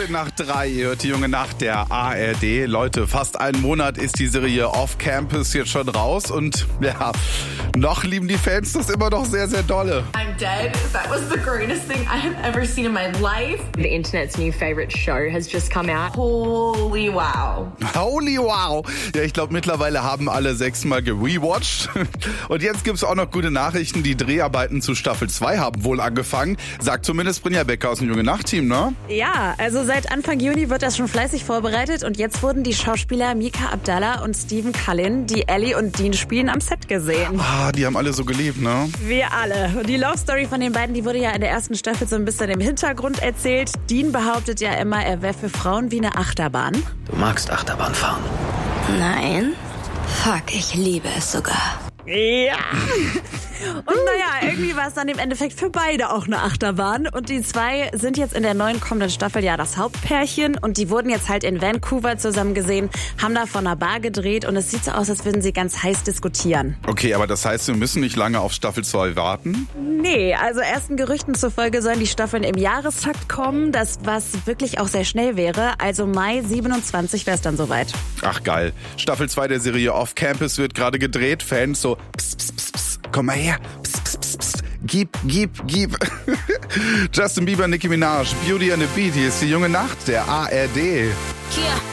14:03, ihr hört die junge Nacht der ARD. Leute, fast einen Monat ist die Serie Off Campus jetzt schon raus und ja, noch lieben die Fans das immer noch sehr, sehr dolle. I'm dead. That was the greatest thing I have ever seen in my life. The internet's new favorite show has just come out. Holy wow. Holy wow. Ja, ich glaube, mittlerweile haben alle 6-mal gerewatcht. Und jetzt gibt's auch noch gute Nachrichten. Die Dreharbeiten zu Staffel 2 haben wohl angefangen. Sagt zumindest Brynja Becker aus dem Junge Nacht-Team, ne? Ja, also seit Anfang Juni wird das schon fleißig vorbereitet und jetzt wurden die Schauspieler Mika Abdallah und Stephen Cullen, die Ellie und Dean spielen, am Set gesehen. Ah, die haben alle so geliebt, ne? Wir alle. Und die Love Story von den beiden, die wurde ja in der ersten Staffel so ein bisschen im Hintergrund erzählt. Dean behauptet ja immer, er wäre für Frauen wie eine Achterbahn. Du magst Achterbahn fahren? Nein. Fuck, ich liebe es sogar. Ja. Und naja, irgendwie war es dann im Endeffekt für beide auch eine Achterbahn. Und die zwei sind jetzt in der neuen kommenden Staffel ja das Hauptpärchen. Und die wurden jetzt halt in Vancouver zusammen gesehen, haben da vor einer Bar gedreht. Und es sieht so aus, als würden sie ganz heiß diskutieren. Okay, aber das heißt, wir müssen nicht lange auf Staffel 2 warten? Nee, also ersten Gerüchten zufolge sollen die Staffeln im Jahrestakt kommen. Das, was wirklich auch sehr schnell wäre. Also Mai 27 wäre es dann soweit. Ach geil. Staffel 2 der Serie Off Campus wird gerade gedreht. Fans so, pss, pss, pss, pss, komm mal her. Pss, pss, pss, pss. Gib. Justin Bieber, Nicki Minaj, Beauty and the Beat. Hier ist die junge Nacht der ARD. Hier.